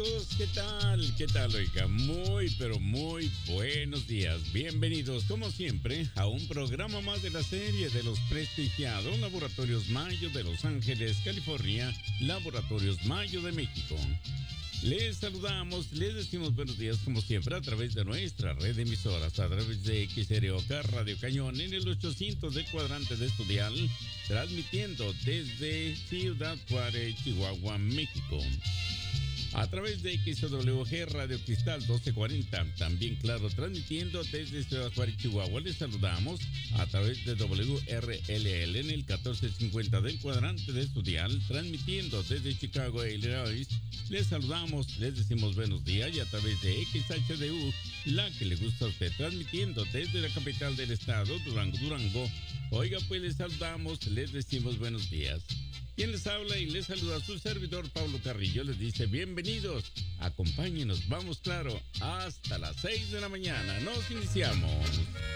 amigos, ¿qué tal? ¿Qué tal, oiga? Muy, pero muy buenos días. Bienvenidos, como siempre, a un programa más de la serie de los prestigiados Laboratorios Mayo de Los Ángeles, California, Laboratorios Mayo de México. Les saludamos, les decimos buenos días como siempre a través de nuestra red de emisoras, a través de XROK Radio Cañón en el 800 del cuadrante de Estudial, transmitiendo desde Ciudad Juárez, Chihuahua, México. A través de XWG Radio Cristal 1240, también claro, transmitiendo desde Ciudad Juárez, Chihuahua. Les saludamos a través de WRLL en el 1450 del cuadrante de Estudial, transmitiendo desde Chicago, Illinois. Les saludamos, les decimos buenos días y a través de XHDU, la que le gusta a usted, transmitiendo desde la capital del estado, Durango. Oiga, pues les saludamos, les decimos buenos días. Quien les habla y les saluda a su servidor Pablo Carrillo, les dice bienvenidos, acompáñenos, vamos claro, hasta las 6 de la mañana, nos iniciamos.